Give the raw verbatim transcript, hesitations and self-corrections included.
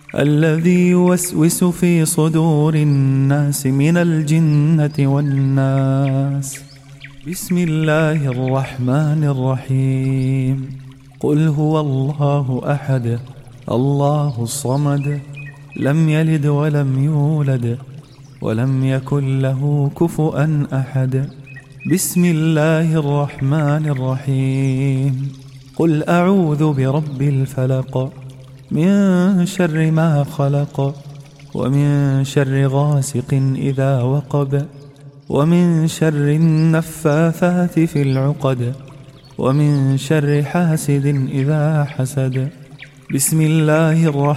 الذي يوسوس في صدور الناس من الجنة والناس. بسم الله الرحمن الرحيم. قل هو الله أحد الله الصمد لم يلد ولم يولد ولم يكن له كفؤا أحد. بسم الله الرحمن الرحيم. قل أعوذ برب الفلق من شر ما خلق ومن شر غاسق إذا وقب ومن شر النفاثات في العقد ومن شر حاسد إذا حسد. بسم الله الرحمن